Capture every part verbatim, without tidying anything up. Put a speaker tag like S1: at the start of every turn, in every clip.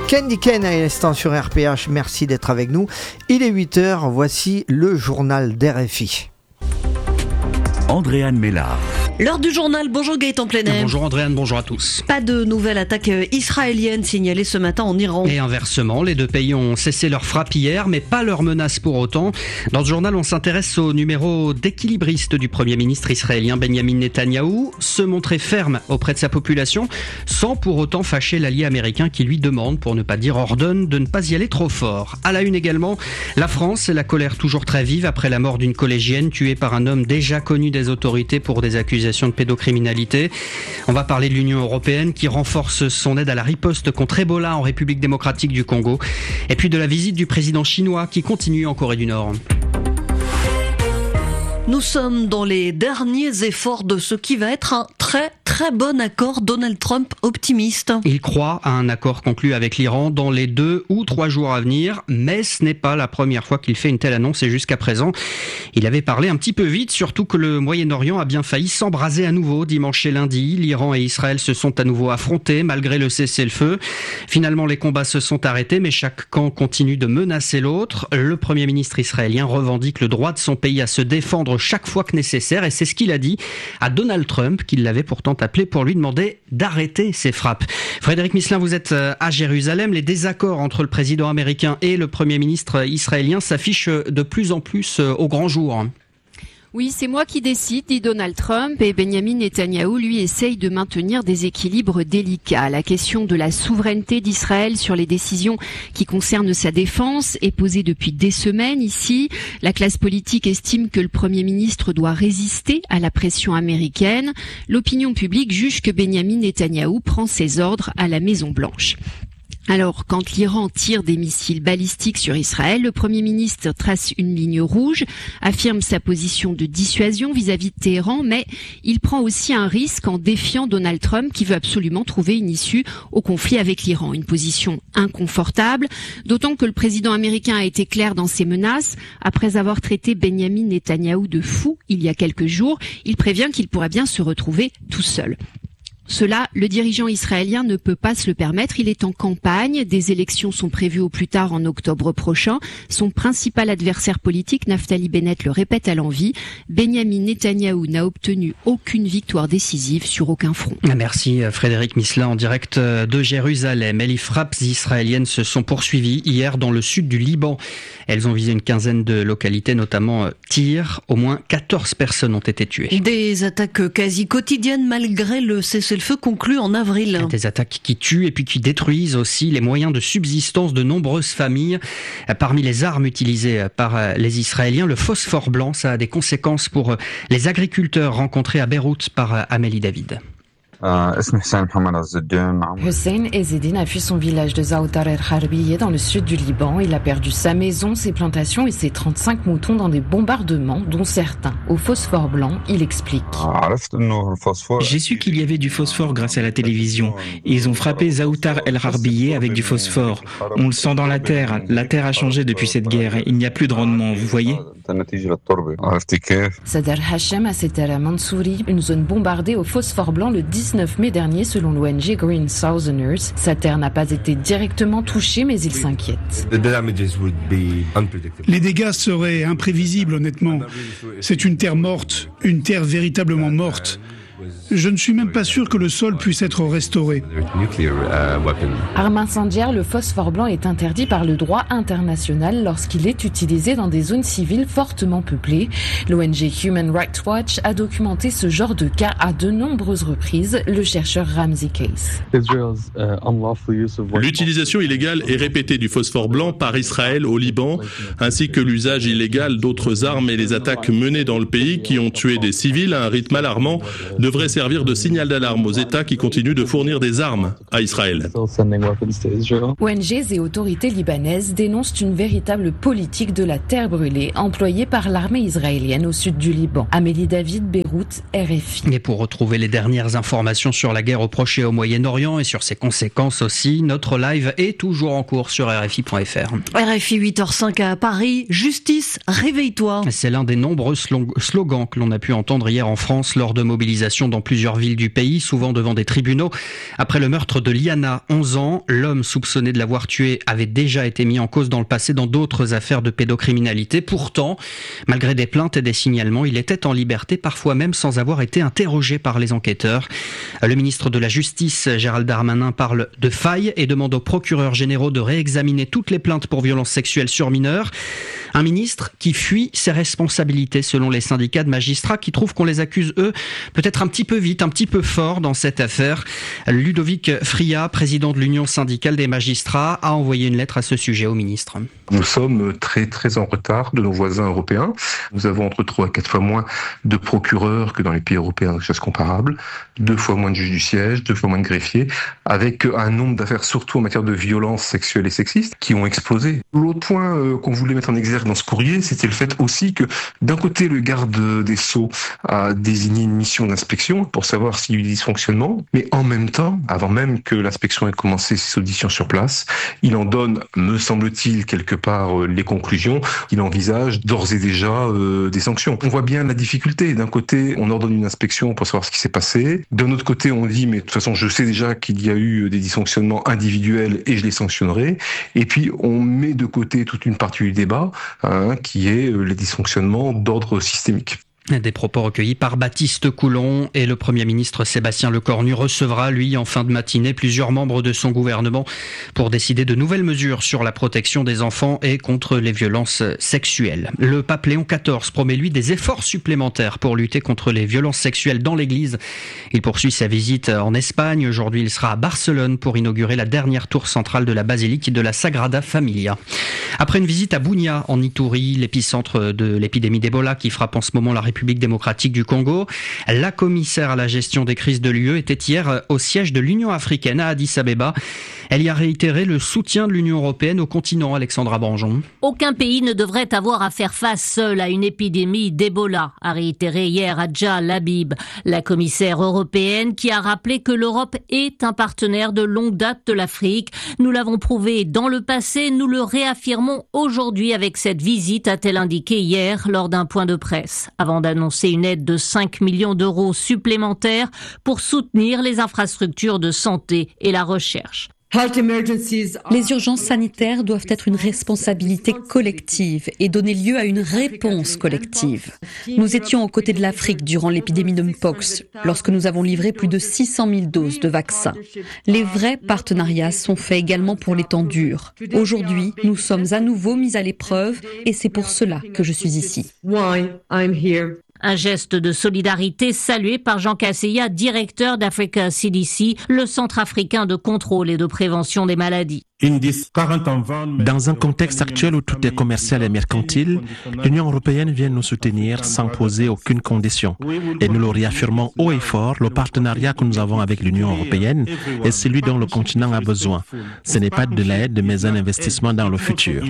S1: Candy Kane à l'instant sur R P H, merci d'être avec nous. Il est huit heures, voici le journal d'R F I.
S2: Andréane Mélard.
S3: L'heure du journal, bonjour Gaëtan Plenet.
S4: Bonjour Andréane, bonjour à tous.
S3: Pas de nouvelle attaque israélienne signalée ce matin en Iran.
S4: Et inversement, les deux pays ont cessé leur frappe hier, mais pas leur menace pour autant. Dans ce journal, on s'intéresse au numéro d'équilibriste du Premier ministre israélien Benjamin Netanyahou, se montrer ferme auprès de sa population, sans pour autant fâcher l'allié américain qui lui demande, pour ne pas dire ordonne, de ne pas y aller trop fort. À la une également, la France et la colère toujours très vive après la mort d'une collégienne tuée par un homme déjà connu des autorités pour des accusations de pédocriminalité. On va parler de l'Union européenne qui renforce son aide à la riposte contre Ebola en République démocratique du Congo. Et puis de la visite du président chinois qui continue en Corée du Nord.
S3: Nous sommes dans les derniers efforts de ce qui va être un très très bon accord. Donald Trump optimiste.
S4: Il croit à un accord conclu avec l'Iran dans les deux ou trois jours à venir, mais ce n'est pas la première fois qu'il fait une telle annonce et jusqu'à présent, il avait parlé un petit peu vite, surtout que le Moyen-Orient a bien failli s'embraser à nouveau dimanche et lundi. L'Iran et Israël se sont à nouveau affrontés malgré le cessez-le-feu. Finalement, les combats se sont arrêtés, mais chaque camp continue de menacer l'autre. Le Premier ministre israélien revendique le droit de son pays à se défendre chaque fois que nécessaire, et c'est ce qu'il a dit à Donald Trump, qui l'avait pourtant appelé pour lui demander d'arrêter ses frappes. Frédéric Misselin, vous êtes à Jérusalem. Les désaccords entre le président américain et le Premier ministre israélien s'affichent de plus en plus au grand jour.
S5: Oui, c'est moi qui décide, dit Donald Trump, et Benjamin Netanyahou, lui, essaye de maintenir des équilibres délicats. La question de la souveraineté d'Israël sur les décisions qui concernent sa défense est posée depuis des semaines ici. La classe politique estime que le Premier ministre doit résister à la pression américaine. L'opinion publique juge que Benjamin Netanyahou prend ses ordres à la Maison-Blanche. Alors, quand l'Iran tire des missiles balistiques sur Israël, le Premier ministre trace une ligne rouge, affirme sa position de dissuasion vis-à-vis de Téhéran, mais il prend aussi un risque en défiant Donald Trump qui veut absolument trouver une issue au conflit avec l'Iran. Une position inconfortable, d'autant que le président américain a été clair dans ses menaces. Après avoir traité Benjamin Netanyahou de fou il y a quelques jours, il prévient qu'il pourrait bien se retrouver tout seul. Cela, le dirigeant israélien ne peut pas se le permettre. Il est en campagne. Des élections sont prévues au plus tard en octobre prochain. Son principal adversaire politique, Naftali Bennett, le répète à l'envi. Benjamin Netanyahou n'a obtenu aucune victoire décisive sur aucun front.
S4: Merci Frédéric Misselin en direct de Jérusalem. Et les frappes israéliennes se sont poursuivies hier dans le sud du Liban. Elles ont visé une quinzaine de localités, notamment Tyr. Au moins quatorze personnes ont été tuées.
S3: Des attaques quasi quotidiennes malgré le cessez-le-feu conclu en avril.
S4: Des attaques qui tuent et puis qui détruisent aussi les moyens de subsistance de nombreuses familles. Parmi les armes utilisées par les Israéliens, le phosphore blanc, ça a des conséquences pour les agriculteurs rencontrés à Beyrouth par Amélie David.
S6: Hussein Ezzedine a fui son village de Zaoutar el-Harbiye dans le sud du Liban. Il a perdu sa maison, ses plantations et ses trente-cinq moutons dans des bombardements, dont certains au phosphore blanc. Il explique.
S7: J'ai su qu'il y avait du phosphore grâce à la télévision. Ils ont frappé Zaoutar el-Harbiye avec du phosphore. On le sent dans la terre. La terre a changé depuis cette guerre. Il n'y a plus de rendement, vous voyez ?
S6: Sadr Hashem a ses terres à Mansouri, une zone bombardée au phosphore blanc le dix-neuf mai dernier selon l'O N G Green Southerners. Sa terre n'a pas été directement touchée mais il s'inquiète.
S8: Les dégâts seraient imprévisibles honnêtement. C'est une terre morte, une terre véritablement morte. Je ne suis même pas sûr que le sol puisse être restauré.
S6: Arme incendiaire, le phosphore blanc est interdit par le droit international lorsqu'il est utilisé dans des zones civiles fortement peuplées. L'O N G Human Rights Watch a documenté ce genre de cas à de nombreuses reprises. Le chercheur Ramsey Case.
S9: L'utilisation illégale et répétée du phosphore blanc par Israël au Liban, ainsi que l'usage illégal d'autres armes et les attaques menées dans le pays qui ont tué des civils à un rythme alarmant, devrait servir de signal d'alarme aux États qui continuent de fournir des armes à Israël.
S6: O N Gs et autorités libanaises dénoncent une véritable politique de la terre brûlée employée par l'armée israélienne au sud du Liban. Amélie David, Beyrouth, R F I.
S4: Et pour retrouver les dernières informations sur la guerre au Proche et au Moyen-Orient et sur ses conséquences aussi, notre live est toujours en cours sur R F I point F R.
S3: R F I huit heures cinq à Paris, justice, réveille-toi.
S4: C'est l'un des nombreux slogans que l'on a pu entendre hier en France lors de mobilisations arrestations dans plusieurs villes du pays, souvent devant des tribunaux. Après le meurtre de Liana, onze ans, l'homme soupçonné de l'avoir tuée avait déjà été mis en cause dans le passé dans d'autres affaires de pédocriminalité. Pourtant, malgré des plaintes et des signalements, il était en liberté, parfois même sans avoir été interrogé par les enquêteurs. Le ministre de la Justice, Gérald Darmanin, parle de failles et demande aux procureurs généraux de réexaminer toutes les plaintes pour violences sexuelles sur mineurs. Un ministre qui fuit ses responsabilités selon les syndicats de magistrats qui trouvent qu'on les accuse, eux, peut-être un petit peu vite, un petit peu fort dans cette affaire. Ludovic Fria, président de l'Union syndicale des magistrats, a envoyé une lettre à ce sujet au ministre.
S10: Nous sommes très très en retard de nos voisins européens. Nous avons entre trois et quatre fois moins de procureurs que dans les pays européens de choses comparables, deux fois moins de juges du siège, deux fois moins de greffiers, avec un nombre d'affaires surtout en matière de violences sexuelles et sexistes qui ont explosé. L'autre point euh, qu'on voulait mettre en exergue dans ce courrier, c'était le fait aussi que d'un côté le garde des Sceaux a désigné une mission d'inspection pour savoir s'il y a eu des dysfonctionnements, mais en même temps, avant même que l'inspection ait commencé ses auditions sur place, il en donne, me semble-t-il, quelque part les conclusions. Il envisage d'ores et déjà euh, des sanctions. On voit bien la difficulté. D'un côté, on ordonne une inspection pour savoir ce qui s'est passé. D'un autre côté, on dit, mais de toute façon, je sais déjà qu'il y a eu des dysfonctionnements individuels et je les sanctionnerai. Et puis, on met de côté toute une partie du débat, hein, qui est les dysfonctionnements d'ordre systémique.
S4: Des propos recueillis par Baptiste Coulon, et le Premier ministre Sébastien Lecornu recevra, lui, en fin de matinée, plusieurs membres de son gouvernement pour décider de nouvelles mesures sur la protection des enfants et contre les violences sexuelles. Le pape Léon quatorze promet, lui, des efforts supplémentaires pour lutter contre les violences sexuelles dans l'Église. Il poursuit sa visite en Espagne. Aujourd'hui, il sera à Barcelone pour inaugurer la dernière tour centrale de la basilique de la Sagrada Familia. Après une visite à Bunia, en Ituri, l'épicentre de l'épidémie d'Ebola qui frappe en ce moment la République démocratique du Congo, la commissaire à la gestion des crises de l'U E était hier au siège de l'Union africaine à Addis Abeba. Elle y a réitéré le soutien de l'Union européenne au continent. Alexandra Branjon.
S11: Aucun pays ne devrait avoir à faire face seul à une épidémie d'Ebola, a réitéré hier Adja Labib, la commissaire européenne qui a rappelé que l'Europe est un partenaire de longue date de l'Afrique. Nous l'avons prouvé dans le passé, nous le réaffirmons aujourd'hui avec cette visite, a-t-elle indiqué hier lors d'un point de presse, avant d'annoncer une aide de cinq millions d'euros supplémentaires pour soutenir les infrastructures de santé et la recherche.
S12: Les urgences sanitaires doivent être une responsabilité collective et donner lieu à une réponse collective. Nous étions aux côtés de l'Afrique durant l'épidémie de Mpox, lorsque nous avons livré plus de six cent mille doses de vaccins. Les vrais partenariats sont faits également pour les temps durs. Aujourd'hui, nous sommes à nouveau mis à l'épreuve et c'est pour cela que je suis ici.
S11: Un geste de solidarité salué par Jean Casseya, directeur d'Africa C D C, le centre africain de contrôle et de prévention des maladies.
S13: Dans un contexte actuel où tout est commercial et mercantile, l'Union européenne vient nous soutenir sans poser aucune condition. Et nous le réaffirmons haut et fort, le partenariat que nous avons avec l'Union européenne est celui dont le continent a besoin. Ce n'est pas de l'aide, mais un investissement dans le futur.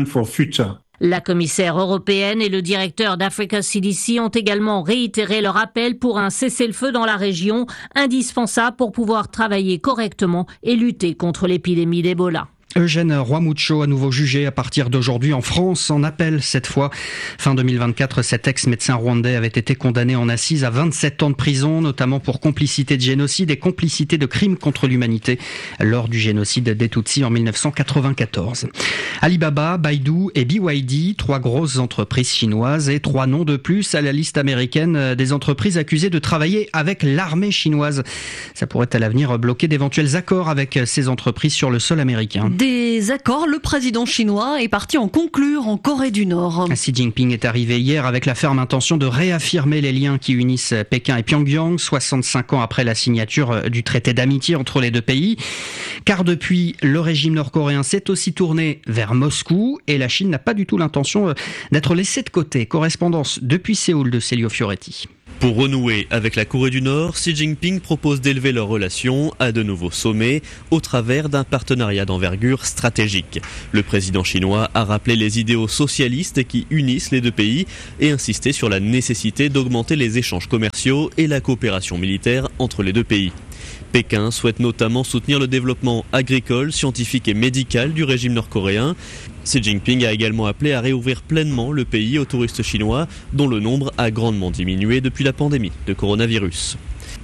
S11: La commissaire européenne et le directeur d'Africa C D C ont également réitéré leur appel pour un cessez-le-feu dans la région, indispensable pour pouvoir travailler correctement et lutter contre l'épidémie d'Ebola.
S4: Eugène Rwamucho, à nouveau jugé à partir d'aujourd'hui en France, en appel cette fois. Fin deux mille vingt-quatre, cet ex-médecin rwandais avait été condamné en assises à vingt-sept ans de prison, notamment pour complicité de génocide et complicité de crimes contre l'humanité lors du génocide des Tutsis en mille neuf cent quatre-vingt-quatorze. Alibaba, Baidu et B Y D, trois grosses entreprises chinoises et trois noms de plus à la liste américaine des entreprises accusées de travailler avec l'armée chinoise. Ça pourrait à l'avenir bloquer d'éventuels accords avec ces entreprises sur le sol américain.
S3: Des accords, le président chinois est parti en conclure en Corée du Nord.
S4: Xi Jinping est arrivé hier avec la ferme intention de réaffirmer les liens qui unissent Pékin et Pyongyang, soixante-cinq ans après la signature du traité d'amitié entre les deux pays. Car depuis, le régime nord-coréen s'est aussi tourné vers Moscou et la Chine n'a pas du tout l'intention d'être laissée de côté. Correspondance depuis Séoul de Célio Fioretti.
S14: Pour renouer avec la Corée du Nord, Xi Jinping propose d'élever leurs relations à de nouveaux sommets au travers d'un partenariat d'envergure stratégique. Le président chinois a rappelé les idéaux socialistes qui unissent les deux pays et insisté sur la nécessité d'augmenter les échanges commerciaux et la coopération militaire entre les deux pays. Pékin souhaite notamment soutenir le développement agricole, scientifique et médical du régime nord-coréen. Xi Jinping a également appelé à réouvrir pleinement le pays aux touristes chinois, dont le nombre a grandement diminué depuis la pandémie de coronavirus.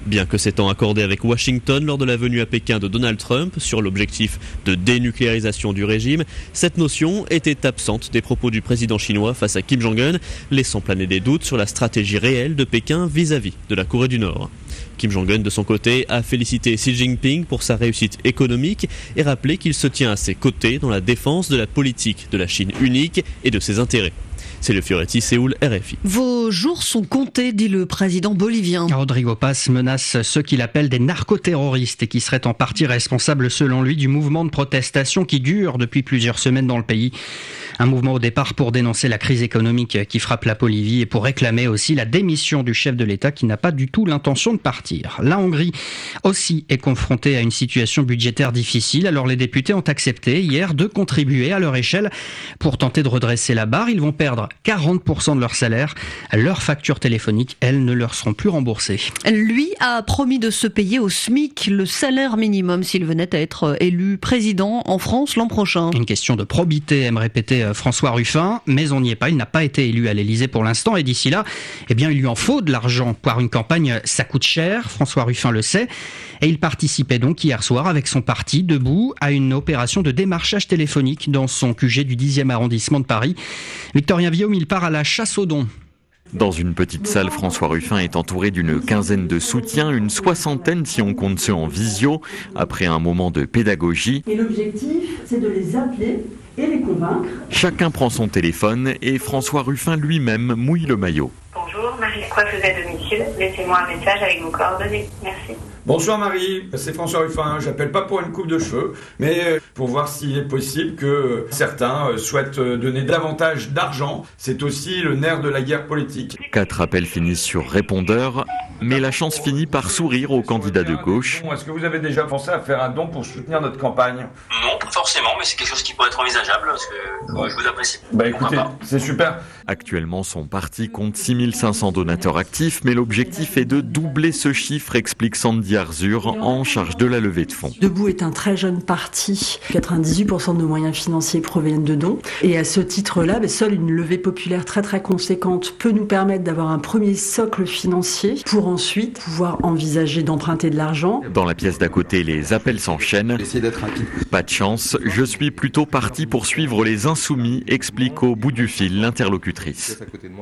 S14: Bien que s'étant accordé avec Washington lors de la venue à Pékin de Donald Trump sur l'objectif de dénucléarisation du régime, cette notion était absente des propos du président chinois face à Kim Jong-un, laissant planer des doutes sur la stratégie réelle de Pékin vis-à-vis de la Corée du Nord. Kim Jong-un, de son côté, a félicité Xi Jinping pour sa réussite économique et rappelé qu'il se tient à ses côtés dans la défense de la politique de la Chine unique et de ses intérêts. C'est le Fioretti, Séoul, R F I.
S3: Vos jours sont comptés, dit le président bolivien.
S4: Rodrigo Paz menace ceux qu'il appelle des narcoterroristes et qui seraient en partie responsables, selon lui, du mouvement de protestation qui dure depuis plusieurs semaines dans le pays. Un mouvement au départ pour dénoncer la crise économique qui frappe la Bolivie et pour réclamer aussi la démission du chef de l'État qui n'a pas du tout l'intention de partir. La Hongrie aussi est confrontée à une situation budgétaire difficile, alors les députés ont accepté hier de contribuer à leur échelle pour tenter de redresser la barre. Ils vont perdre quarante pour cent de leur salaire. Leurs factures téléphoniques, elles, ne leur seront plus remboursées.
S3: Lui a promis de se payer au SMIC le salaire minimum s'il venait à être élu président en France l'an prochain.
S4: Une question de probité, aime répéter François Ruffin, mais on n'y est pas, il n'a pas été élu à l'Élysée pour l'instant et d'ici là, eh bien, il lui en faut de l'argent. Pour une campagne, ça coûte cher, François Ruffin le sait, et il participait donc hier soir avec son parti Debout à une opération de démarchage téléphonique dans son Q G du dixième arrondissement de Paris. Victorien Villaume, il part à la chasse aux dons.
S15: Dans une petite salle, François Ruffin est entouré d'une quinzaine de soutiens, une soixantaine si on compte ceux en visio, après un moment de pédagogie.
S16: Et l'objectif, c'est de les appeler et les convaincre.
S15: Chacun prend son téléphone et François Ruffin lui-même mouille le maillot.
S17: Bonjour, Marie, coiffeuse à domicile. Laissez-moi un message avec vos coordonnées. Merci.
S18: Bonsoir Marie, c'est François Ruffin. J'appelle pas pour une coupe de cheveux, mais pour voir s'il est possible que certains souhaitent donner davantage d'argent. C'est aussi le nerf de la guerre politique.
S15: Quatre appels finissent sur répondeur, mais la chance finit par sourire aux candidats de gauche.
S18: Est-ce que vous avez déjà pensé à faire un don pour soutenir notre campagne ?
S19: Non, pas forcément, mais c'est quelque chose qui pourrait être envisageable, parce que ouais, je vous apprécie.
S18: Bah écoutez, c'est super.
S15: Actuellement, son parti compte six mille cinq cents donateurs actifs, mais l'objectif est de doubler ce chiffre, explique Sandy Arzur, en charge de la levée de fonds.
S16: Debout est un très jeune parti. quatre-vingt-dix-huit pour cent de nos moyens financiers proviennent de dons. Et à ce titre-là, seule une levée populaire très très conséquente peut nous permettre d'avoir un premier socle financier pour ensuite pouvoir envisager d'emprunter de l'argent.
S15: Dans la pièce d'à côté, les appels s'enchaînent. Pas de chance, je suis plutôt parti pour suivre les insoumis, explique au bout du fil l'interlocutrice.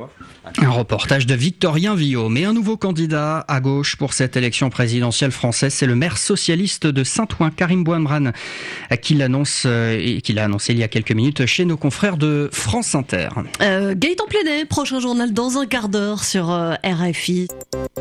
S4: Un reportage de Victorien Villaume. Et un nouveau candidat à gauche pour cette élection présidentielle française, c'est le maire socialiste de Saint-Ouen, Karim Bouamran, qui l'annonce et qui l'a annoncé il y a quelques minutes chez nos confrères de France Inter.
S3: Euh, Gaëtan Plenet, prochain journal dans un quart d'heure sur euh, R F I.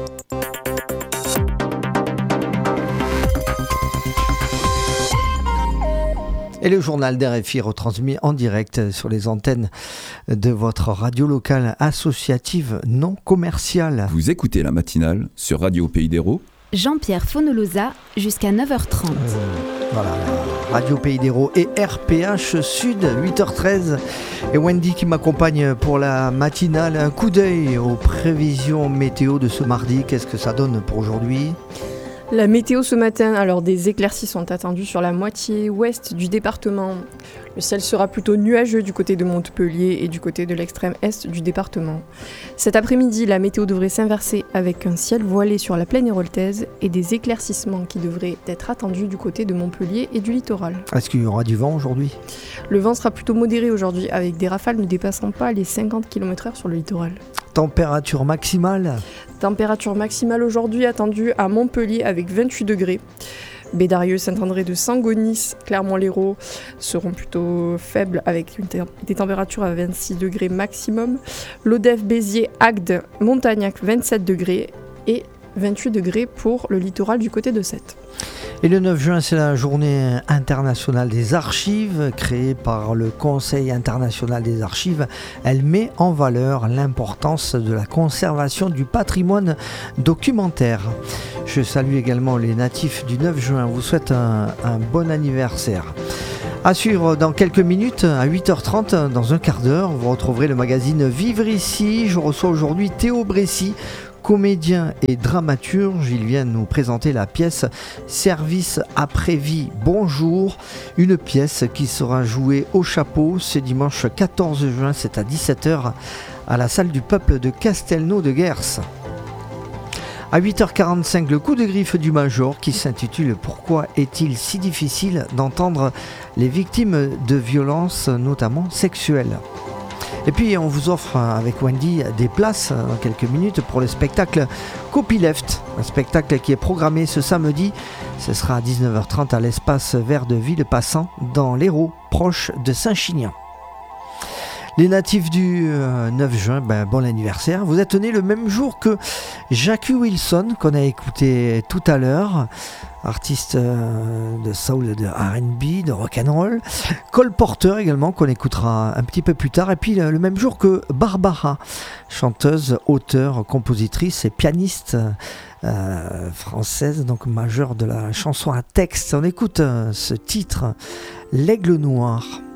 S1: Et le journal d'R F I retransmis en direct sur les antennes de votre radio locale associative non commerciale.
S20: Vous écoutez la matinale sur Radio Pays d'Hérault.
S21: Jean-Pierre Fonolosa jusqu'à neuf heures trente.
S1: Euh, voilà, Radio Pays d'Hérault et R P H Sud, huit heures treize. Et Wendy qui m'accompagne pour la matinale. Un coup d'œil aux prévisions météo de ce mardi. Qu'est-ce que ça donne pour aujourd'hui ?
S22: La météo ce matin, alors des éclaircies sont attendues sur la moitié ouest du département. Le ciel sera plutôt nuageux du côté de Montpellier et du côté de l'extrême est du département. Cet après-midi, la météo devrait s'inverser avec un ciel voilé sur la plaine héroltaise et des éclaircissements qui devraient être attendus du côté de Montpellier et du littoral.
S1: Est-ce qu'il y aura du vent aujourd'hui ?
S22: Le vent sera plutôt modéré aujourd'hui avec des rafales ne dépassant pas les cinquante kilomètres heure sur le littoral.
S1: Température maximale ?
S22: Température maximale aujourd'hui attendue à Montpellier avec vingt-huit degrés. Bédarieux, Saint-André de Sangonis, Clermont-Lérault seront plutôt faibles avec une te- des températures à vingt-six degrés maximum. Lodève, Béziers, Agde, Montagnac vingt-sept degrés et vingt-huit degrés pour le littoral du côté de Sète.
S1: Et le neuf juin, c'est la journée internationale des archives, créée par le Conseil international des archives. Elle met en valeur l'importance de la conservation du patrimoine documentaire. Je salue également les natifs du neuf juin. Je vous souhaite un, un bon anniversaire. À suivre dans quelques minutes, à huit heures trente, dans un quart d'heure, vous retrouverez le magazine Vivre ici. Je reçois aujourd'hui Théo Bressy, comédien et dramaturge. Il vient nous présenter la pièce Service après-vie, bonjour, une pièce qui sera jouée au Chapeau ce dimanche quatorze juin, c'est à dix-sept heures à la salle du peuple de Castelnau de Gers. À huit heures quarante-cinq, le coup de griffe du Major qui s'intitule « Pourquoi est-il si difficile d'entendre les victimes de violences, notamment sexuelles ?» Et puis on vous offre avec Wendy des places dans quelques minutes pour le spectacle Copyleft, un spectacle qui est programmé ce samedi. Ce sera à dix-neuf heures trente à l'espace vert de Villepassan dans l'Hérault, proche de Saint-Chinian. Les natifs du neuf juin, ben, bon anniversaire. Vous êtes nés le même jour que Jackie Wilson, qu'on a écouté tout à l'heure, artiste de soul, de R and B, de rock'n'roll. Cole Porter également, qu'on écoutera un petit peu plus tard. Et puis le même jour que Barbara, chanteuse, auteure, compositrice et pianiste euh, française, donc majeure de la chanson à texte. On écoute euh, ce titre, L'Aigle Noir.